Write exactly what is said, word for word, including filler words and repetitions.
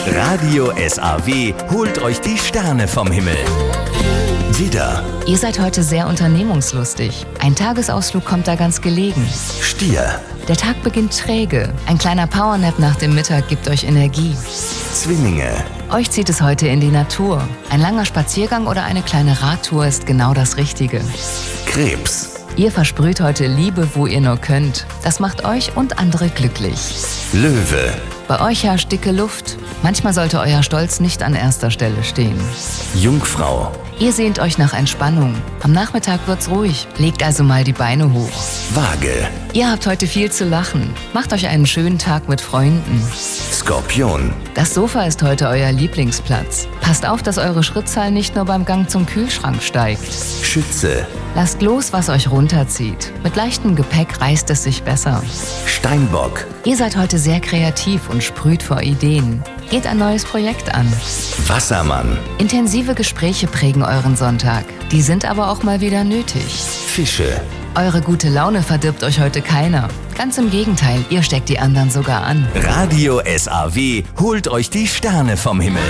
Radio S A W holt euch die Sterne vom Himmel. Widder, Ihr seid heute sehr unternehmungslustig. Ein Tagesausflug kommt da ganz gelegen. Stier, Der Tag beginnt träge. Ein kleiner Powernap nach dem Mittag gibt euch Energie. Zwillinge, Euch zieht es heute in die Natur. Ein langer Spaziergang oder eine kleine Radtour ist genau das Richtige. Krebs, Ihr versprüht heute Liebe, wo ihr nur könnt. Das macht euch und andere glücklich. Löwe, Bei euch herrscht dicke Luft. Manchmal sollte euer Stolz nicht an erster Stelle stehen. Jungfrau, Ihr sehnt euch nach Entspannung. Am Nachmittag wird's ruhig. Legt also mal die Beine hoch. Waage, Ihr habt heute viel zu lachen. Macht euch einen schönen Tag mit Freunden. Skorpion, Das Sofa ist heute euer Lieblingsplatz. Passt auf, dass eure Schrittzahl nicht nur beim Gang zum Kühlschrank steigt. Schütze, Lasst los, was euch runterzieht. Mit leichtem Gepäck reißt es sich besser. Steinbock, Ihr seid heute sehr kreativ und sprüht vor Ideen. Geht ein neues Projekt an. Wassermann, Intensive Gespräche prägen euren Sonntag. Die sind aber auch mal wieder nötig. Fische, Eure gute Laune verdirbt euch heute keiner. Ganz im Gegenteil, ihr steckt die anderen sogar an. Radio S A W holt euch die Sterne vom Himmel.